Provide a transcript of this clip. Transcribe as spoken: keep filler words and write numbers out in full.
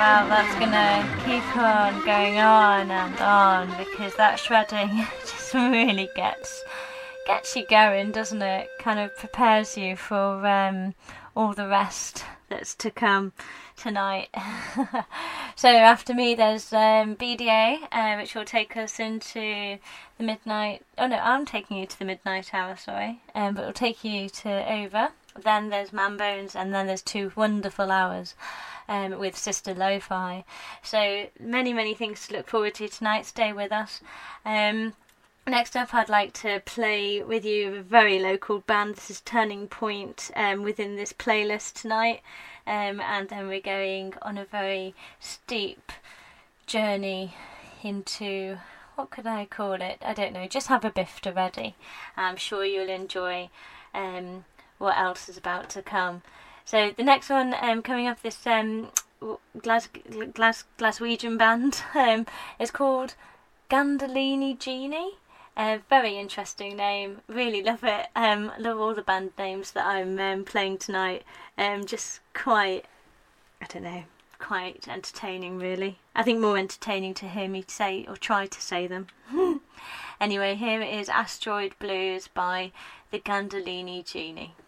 well, that's gonna keep on going on and on because that shredding just really gets gets you going, doesn't it? Kind of prepares you for um, all the rest that's to come tonight. So after me there's um, B D A, uh, which will take us into the midnight, oh no, I'm taking you to the midnight hour, sorry, um, but it'll take you to over. Then there's Man Bones, and then there's two wonderful hours um, with Sister Lo-Fi. So many, many things to look forward to tonight. Stay with us. Um, next up, I'd like to play with you a very local band. This is Turning Point um, within this playlist tonight. Um, and then we're going on a very steep journey into, what could I call it? I don't know. Just have a bifter ready. I'm sure you'll enjoy Um, what else is about to come. So the next one um, coming up, this um, Glas- Glas- Glaswegian band um, is called Gandolini Genie. A very interesting name, really love it. Um, love all the band names that I'm um, playing tonight. Um, just quite, I don't know, quite entertaining really. I think more entertaining to hear me say or try to say them. Anyway, here it is Asteroid Blues by the Gandolini Genie.